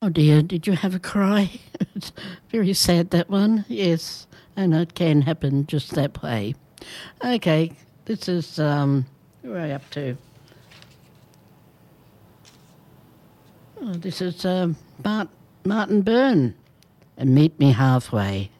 Oh dear, did you have a cry? It's very sad, that one. Yes, and it can happen just that way. Okay, this is, where are we up to? Oh, this is Martin Byrne and Meet Me Halfway.